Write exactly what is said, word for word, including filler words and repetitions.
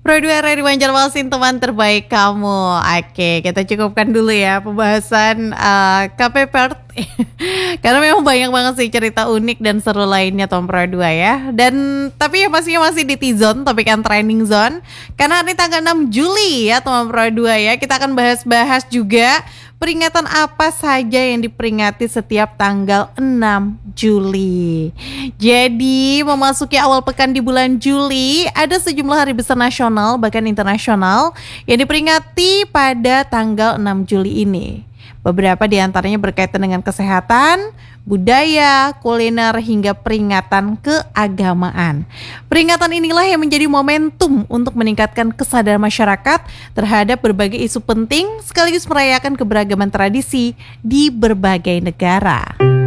Pro dua Radio Banjarmasin, teman terbaik kamu. Oke, kita cukupkan dulu ya pembahasan uh, K P P R T karena memang banyak banget sih cerita unik dan seru lainnya Tom Pro dua ya. Dan tapi ya pastinya masih di T-Zone, topik yang trending zone. Karena hari tanggal enam Juli ya Tom Pro dua ya, kita akan bahas-bahas juga peringatan apa saja yang diperingati setiap tanggal enam Juli. Jadi memasuki awal pekan di bulan Juli, ada sejumlah hari besar nasional bahkan internasional yang diperingati pada tanggal enam Juli ini. Beberapa di antaranya berkaitan dengan kesehatan, budaya, kuliner, hingga peringatan keagamaan. Peringatan inilah yang menjadi momentum untuk meningkatkan kesadaran masyarakat terhadap berbagai isu penting sekaligus merayakan keberagaman tradisi di berbagai negara.